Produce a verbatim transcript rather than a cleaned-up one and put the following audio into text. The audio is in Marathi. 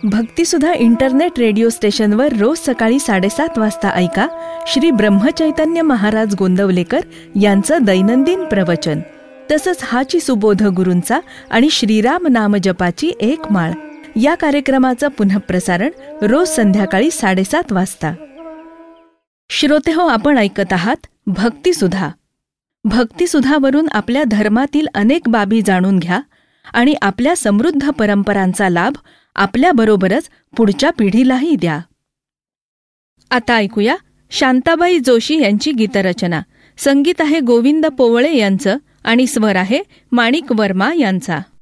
भक्तिसुधा इंटरनेट रेडिओ स्टेशनवर रोज सकाळी साडेसात वाजता ऐका श्री ब्रह्मचैतन्य महाराज गोंदवलेकर यांचं दैनंदिन प्रवचन. तसंच हाची सुबोध गुरूंचा आणि श्रीराम नाम जपाची एक माळ या कार्यक्रमाचं पुनःप्रसारण रोज संध्याकाळी साडेसात वाजता. श्रोतेहो, आपण ऐकत आहात भक्तिसुधा. भक्तिसुधावरून आपल्या धर्मातील अनेक बाबी जाणून घ्या आणि आपल्या समृद्ध परंपरांचा लाभ आपल्याबरोबरच पुढच्या पिढीलाही द्या. आता ऐकूया शांताबाई जोशी यांची गीतरचना. संगीत आहे गोविंद पोवळे यांचं आणि स्वर आहे माणिक वर्मा यांचा.